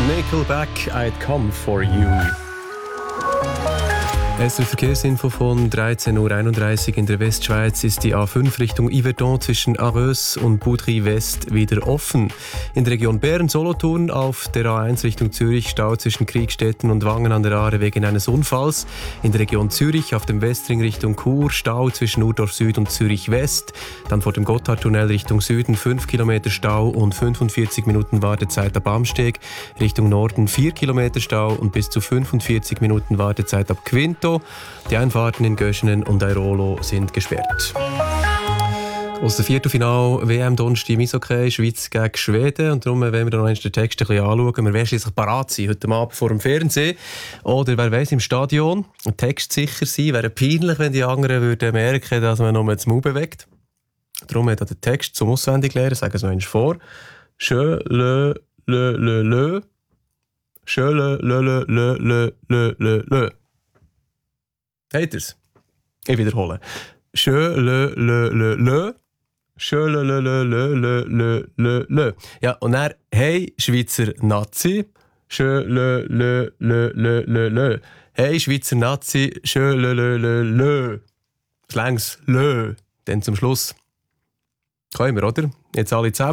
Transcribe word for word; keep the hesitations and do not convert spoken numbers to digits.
Nickelback, I'd Come For You. Es ist die Verkehrsinfo von dreizehn Uhr einunddreißig. In der Westschweiz ist die A fünf Richtung Yverdon zwischen Arreus und Boudry West wieder offen. In der Region Bern-Solothurn auf der A eins Richtung Zürich Stau zwischen Kriegstetten und Wangen an der Aare wegen eines Unfalls. In der Region Zürich auf dem Westring Richtung Chur Stau zwischen Urdorf Süd und Zürich West. Dann vor dem Gotthardtunnel Richtung Süden fünf Kilometer Stau und fünfundvierzig Minuten Wartezeit ab Amsteg. Richtung Norden vier Kilometer Stau und bis zu fünfundvierzig Minuten Wartezeit ab Quinto. Die Einfahrten in Göschenen und Airolo sind gesperrt. Aus dem Viertelfinale W M Donnerstag im Eishockey, Schweiz gegen Schweden. Und darum wollen wir noch einmal den Text ein bisschen anschauen. Wir werden schließlich parat sein, heute Abend vor dem Fernsehen. Oder wer weiss, im Stadion. Ein Text sicher sein. Wäre peinlich, wenn die anderen würden merken, dass man nur das Maul bewegt. Darum hat er den Text zum Auswendiglernen. Sagen Sie noch einmal vor. Je le le le le. Je le le le le le le le le. Habt ihr's? Ich wiederhole. Je le le le le. Je le le le le le le le le. Ja, und dann, hey, Schweizer Nazi. Je le le le le le le. Hey, Schweizer Nazi. Je le le le le. Das längs le. Dann zum Schluss. Können wir, oder? Jetzt alle zusammen.